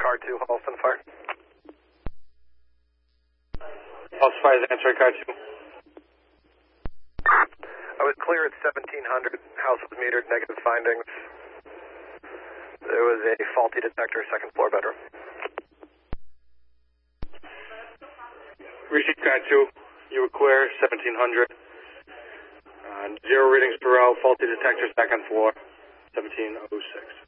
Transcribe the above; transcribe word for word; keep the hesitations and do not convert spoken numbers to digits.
car two, Halston Fire. Halston Fire is answering car two. I was clear at seventeen hundred. House was metered, negative findings. There was a faulty detector, second floor bedroom. Received car two. You were clear, seventeen hundred. Uh, zero readings per row, faulty detector, second floor, seventeen oh six.